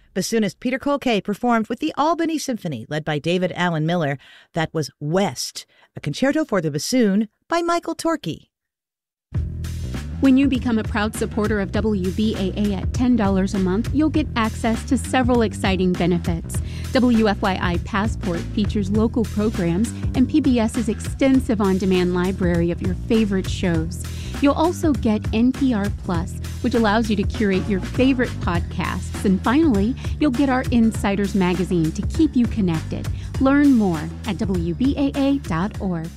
Bassoonist Peter Colquet performed with the Albany Symphony, led by David Allen Miller. That was West, a concerto for the bassoon by Michael Torkey. When you become a proud supporter of WBAA at $10 a month, you'll get access to several exciting benefits. WFYI Passport features local programs and PBS's extensive on-demand library of your favorite shows. You'll also get NPR Plus, which allows you to curate your favorite podcasts. And finally, you'll get our Insiders magazine to keep you connected. Learn more at WBAA.org.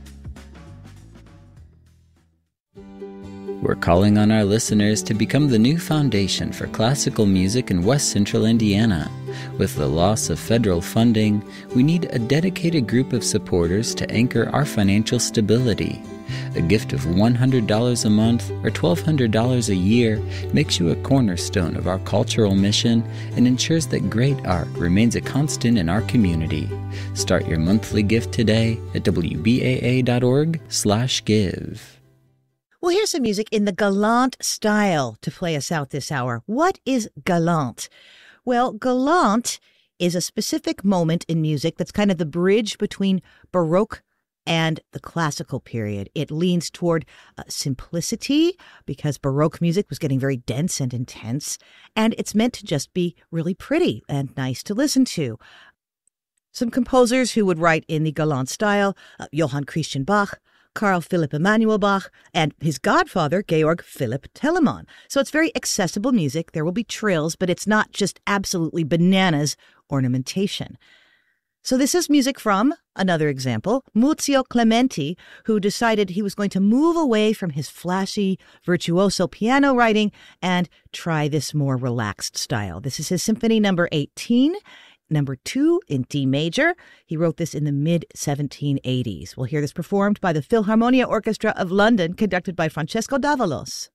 We're calling on our listeners to become the new foundation for classical music in West Central Indiana. With the loss of federal funding, we need a dedicated group of supporters to anchor our financial stability. A gift of $100 a month or $1,200 a year makes you a cornerstone of our cultural mission and ensures that great art remains a constant in our community. Start your monthly gift today at wbaa.org/give. Well, here's some music in the galant style to play us out this hour. What is galant? Well, galant is a specific moment in music that's kind of the bridge between Baroque and the classical period. It leans toward simplicity because Baroque music was getting very dense and intense, and it's meant to just be really pretty and nice to listen to. Some composers who would write in the galant style, Johann Christian Bach, Carl Philipp Emanuel Bach, and his godfather, Georg Philipp Telemann. So it's very accessible music. There will be trills, but it's not just absolutely bananas ornamentation. So this is music from, another example, Muzio Clementi, who decided he was going to move away from his flashy, virtuoso piano writing and try this more relaxed style. This is his Symphony Number 18. Number 2 in D major. He wrote this in the mid-1780s. We'll hear this performed by the Philharmonia Orchestra of London, conducted by Francesco Davalos.